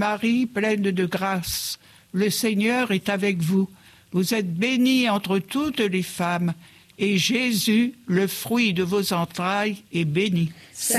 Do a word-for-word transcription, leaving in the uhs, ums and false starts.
Marie, pleine de grâce, le Seigneur est avec vous. Vous êtes bénie entre toutes les femmes, et Jésus, le fruit de vos entrailles, est béni. Sainte